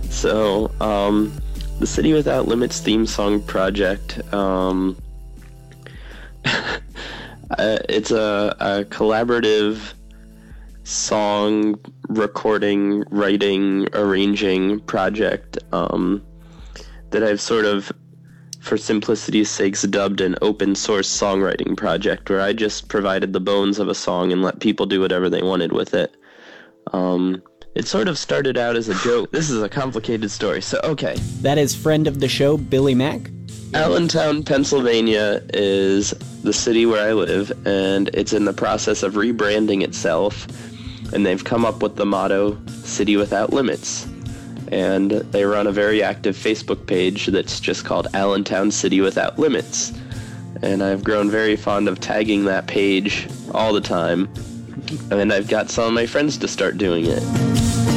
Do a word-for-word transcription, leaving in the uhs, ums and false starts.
So, um, the City Without Limits theme song project, um, uh, it's a, a collaborative song recording, writing, arranging project um, that I've sort of, for simplicity's sakes, dubbed an open source songwriting project, where I just provided the bones of a song and let people do whatever they wanted with it. Um, it sort of started out as a joke. This is a complicated story, so okay. That is friend of the show, Billy Mack. Allentown, Pennsylvania is the city where I live, and it's in the process of rebranding itself, and they've come up with the motto, City Without Limits. And they run a very active Facebook page that's just called Allentown City Without Limits. And I've grown very fond of tagging that page all the time, and I've got some of my friends to start doing it.